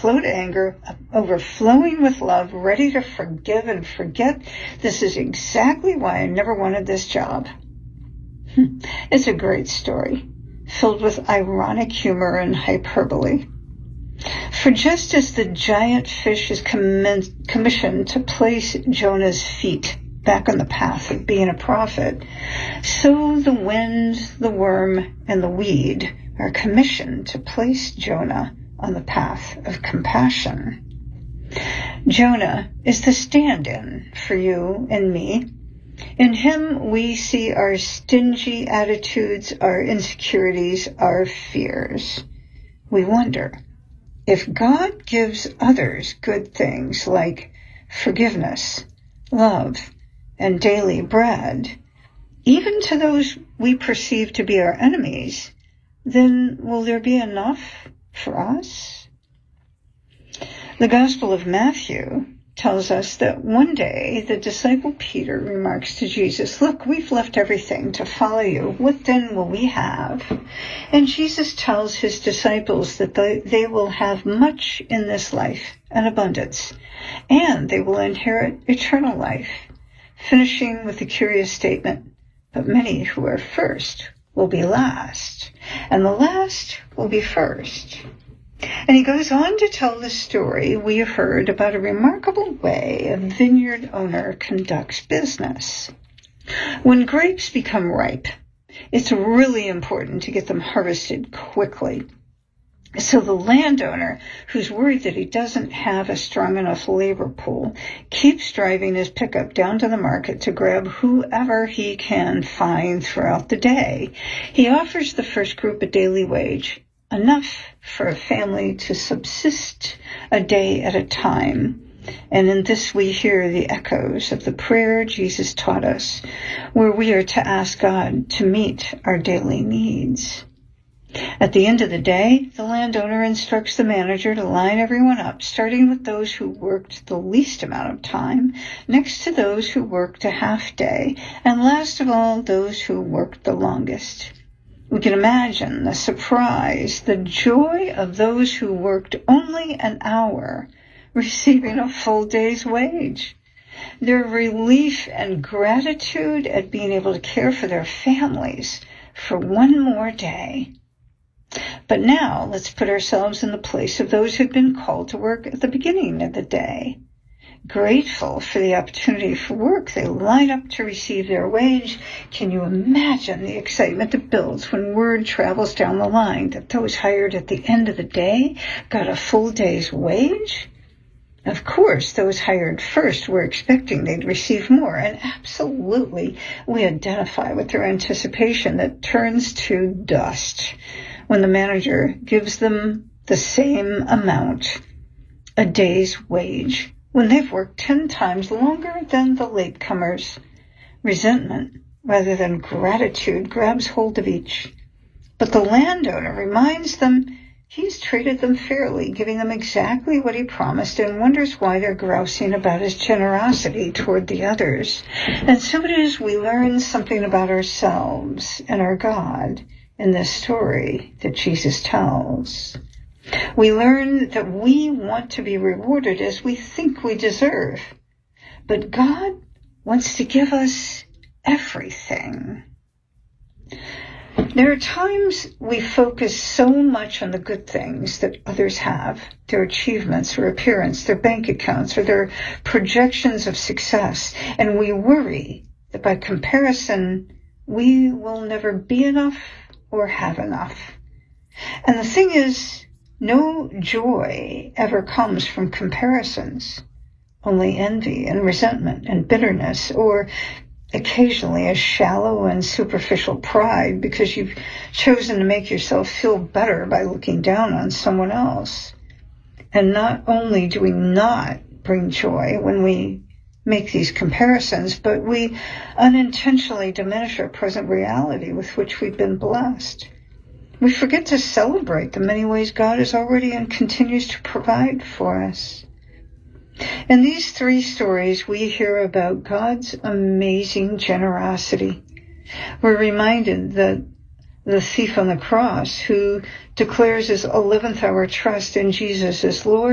slow to anger, overflowing with love, ready to forgive and forget. This is exactly why I never wanted this job. It's a great story, filled with ironic humor and hyperbole. For just as the giant fish is commissioned to place Jonah's feet back on the path of being a prophet, so the wind, the worm, and the weed are commissioned to place Jonah on the path of compassion. Jonah is the stand-in for you and me. In him we see our stingy attitudes, our insecurities, our fears. We wonder, if God gives others good things like forgiveness, love, and daily bread, even to those we perceive to be our enemies, then will there be enough for us? The Gospel of Matthew tells us that one day the disciple Peter remarks to Jesus, "Look, we've left everything to follow you. What then will we have?" And Jesus tells his disciples that they will have much in this life, an abundance, and they will inherit eternal life, finishing with the curious statement, "But many who are first will be last, and the last will be first." And he goes on to tell the story we have heard about a remarkable way a vineyard owner conducts business. When grapes become ripe, it's really important to get them harvested quickly. So the landowner, who's worried that he doesn't have a strong enough labor pool, keeps driving his pickup down to the market to grab whoever he can find throughout the day. He offers the first group a daily wage, enough for a family to subsist a day at a time. And in this we hear the echoes of the prayer Jesus taught us, where we are to ask God to meet our daily needs. At the end of the day, the landowner instructs the manager to line everyone up, starting with those who worked the least amount of time, next to those who worked a half day, and last of all, those who worked the longest. We can imagine the surprise, the joy of those who worked only an hour, receiving a full day's wage. Their relief and gratitude at being able to care for their families for one more day. But now let's put ourselves in the place of those who've been called to work at the beginning of the day. Grateful for the opportunity for work, they line up to receive their wage. Can you imagine the excitement that builds when word travels down the line that those hired at the end of the day got a full day's wage? Of course, those hired first were expecting they'd receive more, and absolutely we identify with their anticipation that turns to dust when the manager gives them the same amount, a day's wage, when they've worked 10 times longer than the latecomers. Resentment, rather than gratitude, grabs hold of each. But the landowner reminds them he's treated them fairly, giving them exactly what he promised, and wonders why they're grousing about his generosity toward the others. And so it is we learn something about ourselves and our God in this story that Jesus tells. We learn that we want to be rewarded as we think we deserve, but God wants to give us everything. There are times we focus so much on the good things that others have, their achievements or appearance, their bank accounts, or their projections of success, and we worry that by comparison, we will never be enough or have enough. And the thing is, no joy ever comes from comparisons, only envy and resentment and bitterness, or occasionally a shallow and superficial pride because you've chosen to make yourself feel better by looking down on someone else. And not only do we not bring joy when we make these comparisons, but we unintentionally diminish our present reality with which we've been blessed. We forget to celebrate the many ways God has already and continues to provide for us. In these 3 stories, we hear about God's amazing generosity. We're reminded that the thief on the cross, who declares his 11th hour trust in Jesus as Lord